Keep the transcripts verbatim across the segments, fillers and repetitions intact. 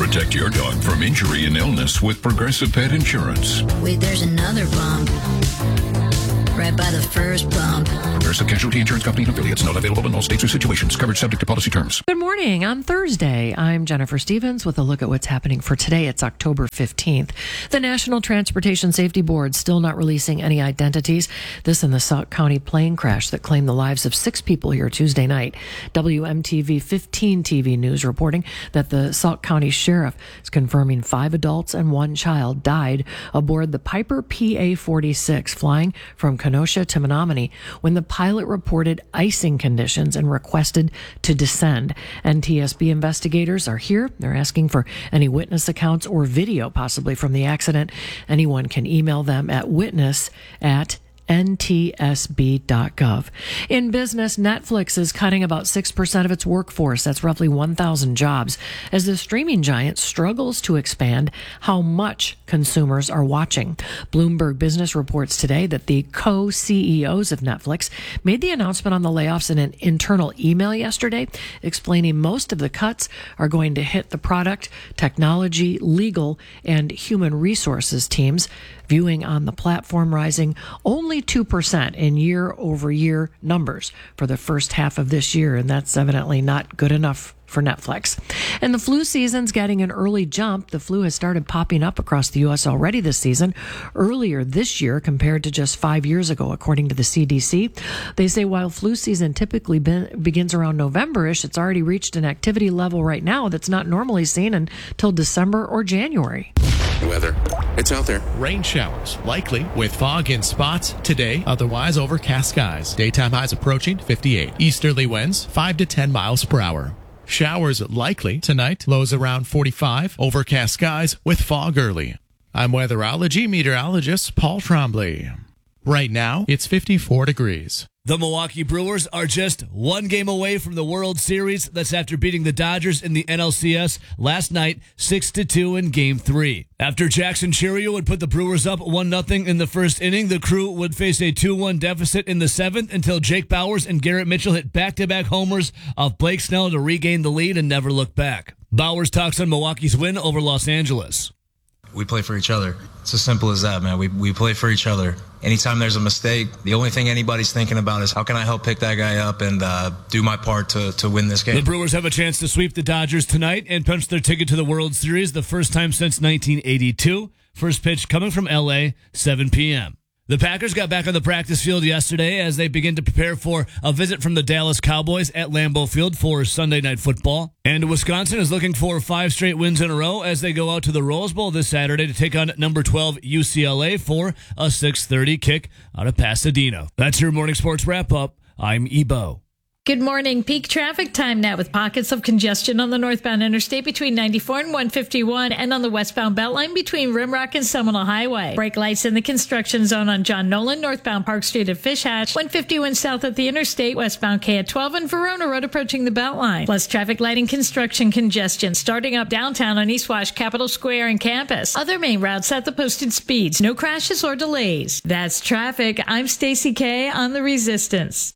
Protect your dog from injury and illness with Progressive Pet Insurance. Wait, there's another bump. Right by the first bump. Progressive Casualty Insurance Company and affiliates. Not available in all states or situations. Coverage subject to policy terms. Good morning. On Thursday, I'm Jennifer Stevens with a look at what's happening for today. It's October fifteenth. The National Transportation Safety Board still not releasing any identities. This in the Sauk County plane crash that claimed the lives of six people here Tuesday night. W M T V fifteen T V News reporting that the Sauk County Sheriff is confirming five adults and one child died aboard the Piper P A forty-six flying from Kenosha to Menominee when the pilot reported icing conditions and requested to descend. N T S B investigators are here. They're asking for any witness accounts or video possibly from the accident. Anyone can email them at witness at N T S B dot gov. In business, Netflix is cutting about six percent of its workforce. That's roughly one thousand jobs as the streaming giant struggles to expand how much consumers are watching. Bloomberg Business reports today that the co-C E Os of Netflix made the announcement on the layoffs in an internal email yesterday, explaining most of the cuts are going to hit the product, technology, legal, and human resources teams. Viewing on the platform rising only two percent in year-over-year numbers for the first half of this year, and that's evidently not good enough for Netflix. And the flu season's getting an early jump. The flu has started popping up across the U S already this season, earlier this year compared to just five years ago, according to the C D C. They say while flu season typically be- begins around November-ish, it's already reached an activity level right now that's not normally seen until December or January. Weather. It's out there. Rain showers, likely with fog in spots today, otherwise overcast skies. Daytime highs approaching fifty-eight. Easterly winds five to ten miles per hour. Showers likely tonight, lows around forty-five. Overcast skies with fog early. I'm weatherology meteorologist Paul Trombley. Right now, it's fifty-four degrees. The Milwaukee Brewers are just one game away from the World Series. That's after beating the Dodgers in the N L C S last night, six to two in Game three. After Jackson Chourio would put the Brewers up one nothing in the first inning, the Crew would face a two one deficit in the seventh until Jake Bauers and Garrett Mitchell hit back-to-back homers off Blake Snell to regain the lead and never look back. Bauers talks on Milwaukee's win over Los Angeles. We play for each other. It's as simple as that, man. We we play for each other. Anytime there's a mistake, the only thing anybody's thinking about is how can I help pick that guy up and uh, do my part to, to win this game. The Brewers have a chance to sweep the Dodgers tonight and punch their ticket to the World Series the first time since nineteen eighty-two. First pitch coming from L A, seven p.m. The Packers got back on the practice field yesterday as they begin to prepare for a visit from the Dallas Cowboys at Lambeau Field for Sunday Night Football. And Wisconsin is looking for five straight wins in a row as they go out to the Rose Bowl this Saturday to take on number twelve U C L A for a six thirty kick out of Pasadena. That's your morning sports wrap-up. I'm Ebo. Good morning. Peak traffic time now with pockets of congestion on the northbound interstate between ninety-four and one fifty-one and on the westbound Beltline between Rimrock and Seminole Highway. Brake lights in the construction zone on John Nolan, northbound Park Street at Fish Hatch, one fifty-one south at the interstate, westbound K at twelve and Verona Road approaching the Beltline. Plus traffic lighting construction congestion starting up downtown on East Wash, Capitol Square and Campus. Other main routes at the posted speeds. No crashes or delays. That's traffic. I'm Stacey K on The Resistance.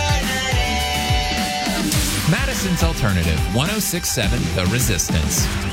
Madison's Alternative, one oh six point seven The Resistance.